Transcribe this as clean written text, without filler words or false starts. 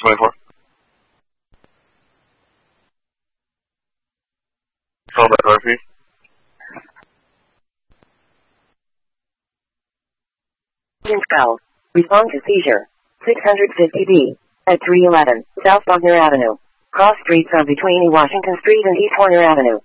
24. Call back RP. Spell. Respond to seizure. 650B. At 311 South Buckner Avenue. Cross streets are between Washington Street and East Warner Avenue.